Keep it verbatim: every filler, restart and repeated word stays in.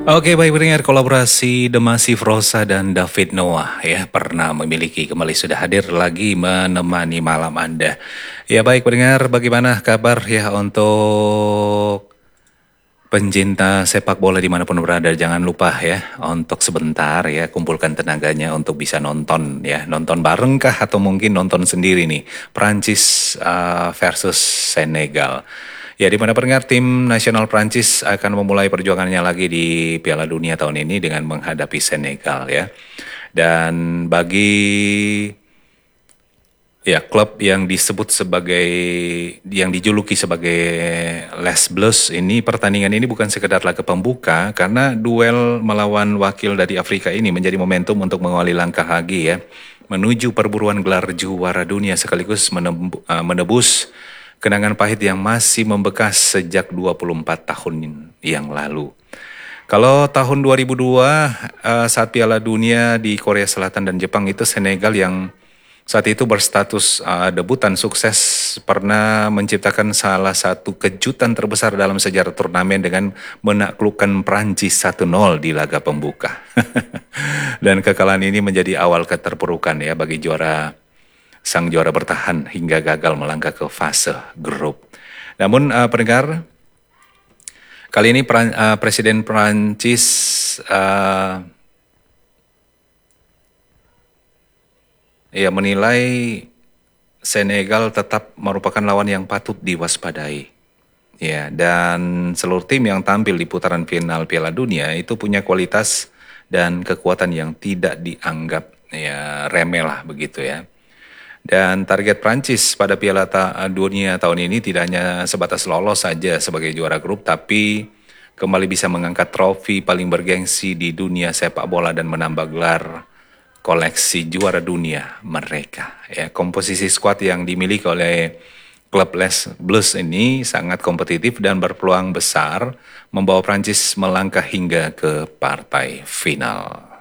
Oke, baik pendengar, kolaborasi The Massive Rosa dan David Noah ya pernah memiliki kembali sudah hadir lagi menemani malam Anda. Ya baik pendengar, bagaimana kabar ya untuk pencinta sepak bola dimanapun berada? Jangan lupa ya untuk sebentar ya kumpulkan tenaganya untuk bisa nonton ya, nonton bareng kah atau mungkin nonton sendiri nih Prancis uh, versus Senegal. Ya, di mana pendengar tim nasional Prancis akan memulai perjuangannya lagi di Piala Dunia tahun ini dengan menghadapi Senegal ya. Dan bagi ya klub yang disebut sebagai yang dijuluki sebagai Les Bleus ini, pertandingan ini bukan sekedar laga pembuka karena duel melawan wakil dari Afrika ini menjadi momentum untuk mengawali langkah lagi ya menuju perburuan gelar juara dunia sekaligus menebu- uh, menebus kenangan pahit yang masih membekas sejak dua puluh empat tahun yang lalu. Kalau tahun dua ribu dua uh, saat Piala Dunia di Korea Selatan dan Jepang itu Senegal yang saat itu berstatus uh, debutan sukses pernah menciptakan salah satu kejutan terbesar dalam sejarah turnamen dengan menaklukkan Prancis satu nol di laga pembuka. Dan kekalahan ini menjadi awal keterpurukan ya bagi juara sang juara bertahan hingga gagal melangkah ke fase grup. Namun uh, pendengar, kali ini Pran, uh, Presiden Prancis uh, ya menilai Senegal tetap merupakan lawan yang patut diwaspadai. Ya, dan seluruh tim yang tampil di putaran final Piala Dunia itu punya kualitas dan kekuatan yang tidak dianggap ya remeh lah begitu ya. Dan target Prancis pada Piala Ta- Dunia tahun ini tidak hanya sebatas lolos saja sebagai juara grup, tapi kembali bisa mengangkat trofi paling bergengsi di dunia sepak bola dan menambah gelar koleksi juara dunia mereka. Ya, komposisi skuad yang dimiliki oleh klub Les Bleus ini sangat kompetitif dan berpeluang besar membawa Prancis melangkah hingga ke partai final.